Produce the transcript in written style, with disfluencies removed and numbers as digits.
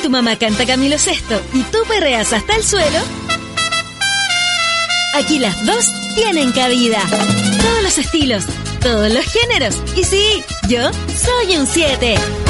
tu mamá canta Camilo Sesto y tú perreas hasta el suelo, aquí las dos tienen cabida. Todos los estilos, todos los géneros. Y sí, yo soy un 7.